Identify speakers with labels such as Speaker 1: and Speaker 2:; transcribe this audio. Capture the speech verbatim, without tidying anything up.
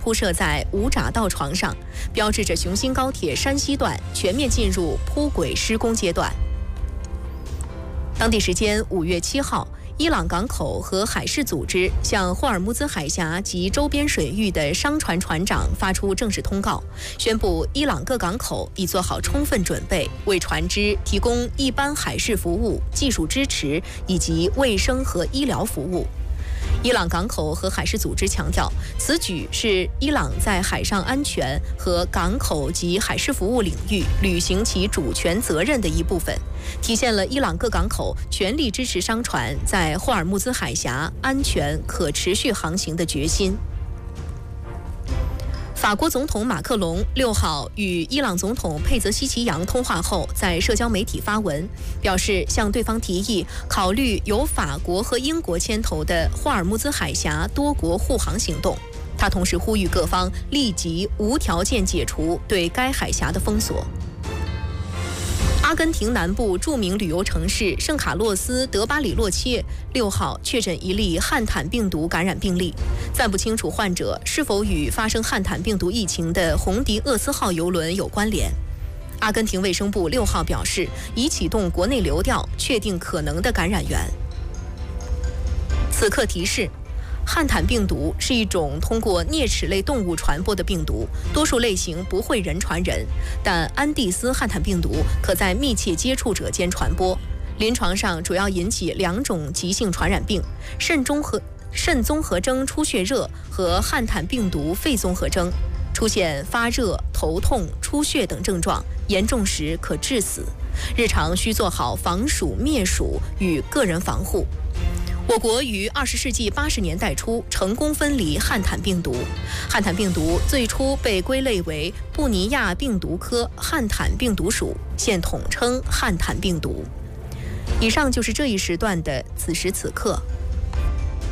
Speaker 1: 铺设在五匝道床上，标志着雄新高铁山西段全面进入铺轨施工阶段。当地时间五月七号，伊朗港口和海事组织向霍尔木兹海峡及周边水域的商船船长发出正式通告，宣布伊朗各港口已做好充分准备，为船只提供一般海事服务、技术支持以及卫生和医疗服务。伊朗港口和海事组织强调，此举是伊朗在海上安全和港口及海事服务领域履行其主权责任的一部分，体现了伊朗各港口全力支持商船在霍尔木兹海峡安全可持续航行的决心。法国总统马克龙六号与伊朗总统佩泽希奇扬通话后，在社交媒体发文，表示向对方提议考虑由法国和英国牵头的霍尔木兹海峡多国护航行动。他同时呼吁各方立即无条件解除对该海峡的封锁。阿根廷南部著名旅游城市圣卡洛斯德巴里洛切六号确诊一例汉坦病毒感染病例，暂不清楚患者是否与发生汉坦病毒疫情的红迪厄斯号邮轮有关联。阿根廷卫生部六号表示，已启动国内流调，确定可能的感染源。此刻提示：汉坦病毒是一种通过啮齿类动物传播的病毒，多数类型不会人传人，但安第斯汉坦病毒可在密切接触者间传播。临床上主要引起两种急性传染病：肾综合肾综合征出血热和汉坦病毒肺综合征，出现发热、头痛、出血等症状，严重时可致死。日常需做好防暑、灭暑与个人防护。我国于二十世纪八十年代初成功分离汉坦病毒。汉坦病毒最初被归类为布尼亚病毒科汉坦病毒属，现统称汉坦病毒。以上就是这一时段的此时此刻。